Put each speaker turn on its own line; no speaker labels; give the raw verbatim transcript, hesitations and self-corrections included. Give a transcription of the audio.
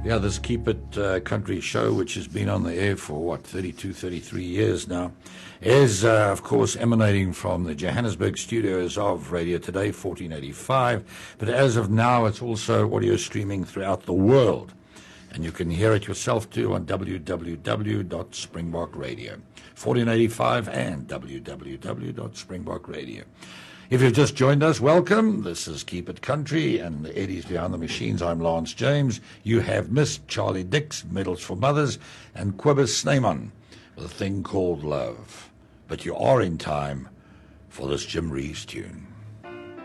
Yeah, this Keep It uh, Country show, which has been on the air for, what, thirty-two, thirty-three years now, is, uh, of course, emanating from the Johannesburg studios of Radio Today, fourteen eighty-five. But as of now, it's also audio streaming throughout the world. And you can hear it yourself, too, on w w w dot springbok radio. fourteen eighty-five and w w w dot springbok radio. If you've just joined us, welcome. This is Keep It Country, and the Eddie's Behind the Machines. I'm Lance James. You have missed Charlie Dix, Medals for Mothers, and Quibus Snyman with a thing called Love. But you are in time for this Jim Reeves tune.